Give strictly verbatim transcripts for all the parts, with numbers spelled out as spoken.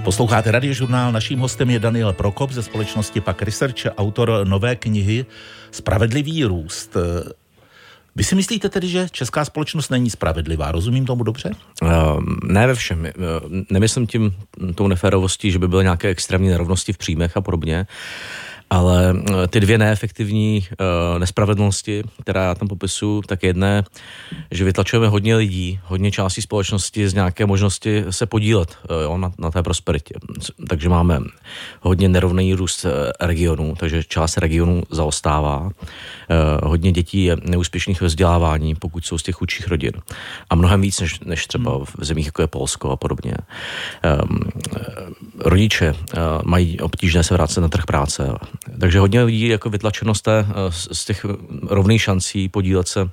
Posloucháte Radiožurnál, naším hostem je Daniel Prokop ze společnosti Pak Research, autor nové knihy Spravedlivý růst. Vy si myslíte tedy, že česká společnost není spravedlivá? Rozumím tomu dobře? Uh, ne ve všem. Uh, nemyslím tím tou neférovostí, že by byly nějaké extrémní nerovnosti v příjmech a podobně, ale ty dvě neefektivní uh, nespravedlnosti, která já tam popisuju, tak jedné, že vytlačujeme hodně lidí, hodně částí společnosti z nějaké možnosti se podílet uh, jo, na, na té prosperitě. Takže máme hodně nerovný růst uh, regionů, takže část regionů zaostává. Uh, hodně dětí je neúspěšných ve vzdělávání, pokud jsou z těch chudších rodin. A mnohem víc, než, než třeba v zemích, jako je Polsko a podobně. Um, rodiče uh, mají obtížné se vrátit na trh práce. Takže hodně lidí jako vytlačeno z, té, z těch rovných šancí podílet se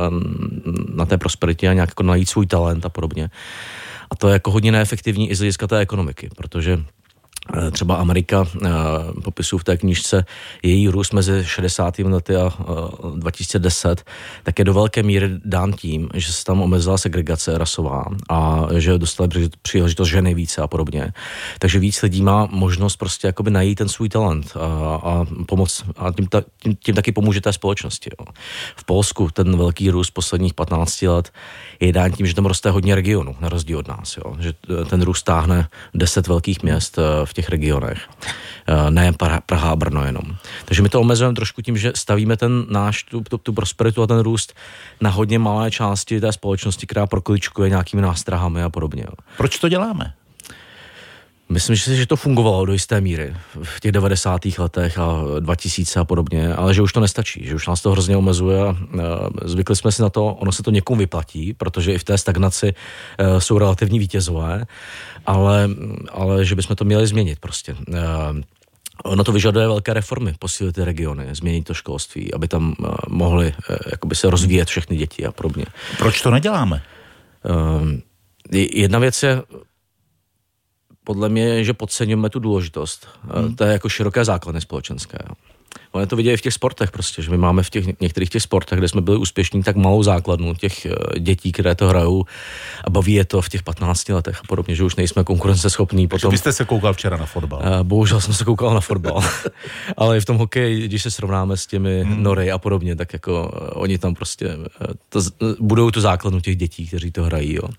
na té prosperitě a nějak jako najít svůj talent a podobně. A to je jako hodně neefektivní i z hlediska té ekonomiky, protože třeba Amerika, popisuju v té knížce, její růst mezi šedesátými lety a dva tisíce deset, tak je do velké míry dán tím, že se tam omezila segregace rasová a že dostali příležitost ženy více a podobně. Takže víc lidí má možnost prostě jakoby najít ten svůj talent a, a pomoct a tím, ta, tím, tím taky pomůže té společnosti. Jo. V Polsku ten velký růst posledních patnáct let je dán tím, že tam roste hodně regionů, na rozdíl od nás. Jo. Že ten růst táhne deset velkých měst v těch regionech. Ne Praha a Brno jenom. Takže my to omezujeme trošku tím, že stavíme ten náš, tu, tu, tu prosperitu a ten růst na hodně malé části té společnosti, která prokličkuje nějakými nástrahami a podobně. Proč to děláme? Myslím, že to fungovalo do jisté míry v těch devadesátých letech a dva tisíce a podobně, ale že už to nestačí, že už nás to hrozně omezuje a zvykli jsme si na to, ono se to někomu vyplatí, protože i v té stagnaci jsou relativní vítězové, ale, ale že bychom to měli změnit prostě. Ono to vyžaduje velké reformy, posílit ty regiony, změnit to školství, aby tam mohly jakoby se rozvíjet všechny děti a podobně. Proč to neděláme? Jedna věc je podle mě, že podceňujeme tu důležitost. Hmm. To je jako široké základny společenské. Ono to vidějí v těch sportech prostě, že my máme v těch některých těch sportech, kde jsme byli úspěšní, tak malou základnu těch dětí, které to hrajou a baví je to v těch patnácti letech a podobně, že už nejsme konkurenceschopní. Takže vy jste se koukal včera na fotbal. Bohužel jsem se koukal na fotbal. Ale i v tom hokeji, když se srovnáme s těmi hmm. Nory a podobně, tak jako oni tam prostě to, budou tu základnu těch dětí, kteří to hrají. Jo.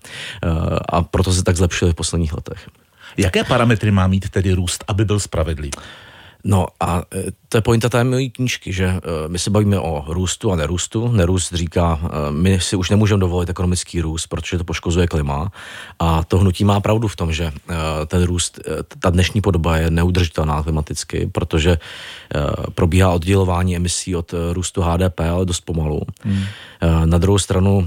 A proto se tak zlepšili v posledních letech. Jaké parametry má mít tedy růst, aby byl spravedlivý? No a to je pointa té mojí knížky, že my se bavíme o růstu a nerůstu. Nerůst říká, my si už nemůžeme dovolit ekonomický růst, protože to poškozuje klima. A to hnutí má pravdu v tom, že ten růst, ta dnešní podoba je neudržitelná klimaticky, protože probíhá oddělování emisí od růstu H D P, ale dost pomalu. Hmm. Na druhou stranu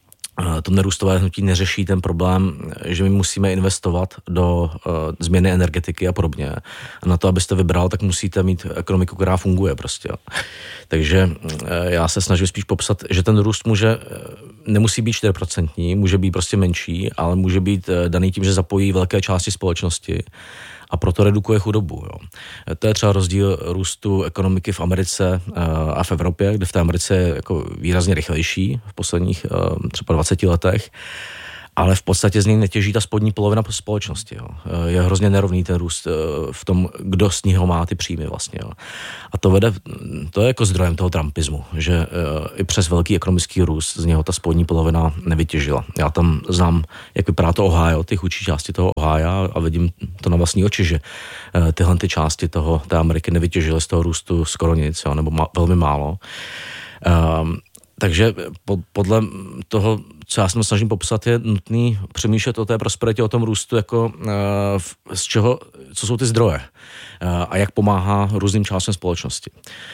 to nerůstové hnutí neřeší ten problém, že my musíme investovat do uh, změny energetiky a podobně. A na to, abyste vybral, tak musíte mít ekonomiku, která funguje prostě. Takže uh, já se snažím spíš popsat, že ten růst může, uh, nemusí být čtyři procenta, může být prostě menší, ale může být uh, daný tím, že zapojí velké části společnosti a proto redukuje chudobu. Jo. To je třeba rozdíl růstu ekonomiky v Americe a v Evropě, kde v té Americe je jako výrazně rychlejší v posledních třeba dvaceti letech, ale v podstatě z něj netěží ta spodní polovina společnosti. Jo. Je hrozně nerovný ten růst v tom, kdo z něho má ty příjmy vlastně. Jo. A to vede, to je jako zdrojem toho trumpismu, že i přes velký ekonomický růst z něho ta spodní polovina nevytěžila. Já tam znám, jak vypadá to Ohio, ty chudší části toho Ohio a vidím to na vlastní oči, že tyhle ty části toho, té Ameriky nevytěžily z toho růstu skoro nic, jo, nebo ma, velmi málo. Um, Takže podle toho, co já se snažím popsat, je nutný přemýšlet o té prosperitě, o tom růstu, jako z čeho, co jsou ty zdroje a jak pomáhá různým částem společnosti.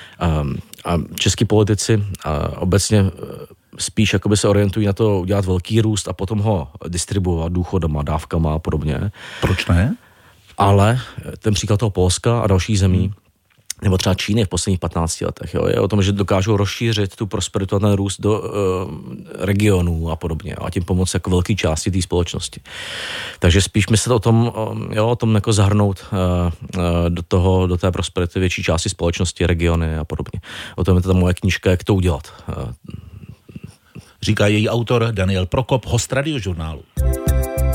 A český politici obecně spíš jakoby se orientují na to udělat velký růst a potom ho distribuovat důchodama, dávkama a podobně. Proč ne? Ale ten příklad toho Polska a dalších zemí, nebo třeba Číny v posledních patnácti letech, jo, je o tom, že dokážou rozšířit tu prosperitu a ten růst do uh, regionů a podobně a tím pomoct jako velké části té společnosti. Takže spíš myslet o tom, jo, o tom jako zahrnout uh, uh, do toho, do té prosperity větší části společnosti, regiony a podobně. O tom je ta moje knížka, jak to udělat. Uh, Říká její autor Daniel Prokop, host Radiožurnálu.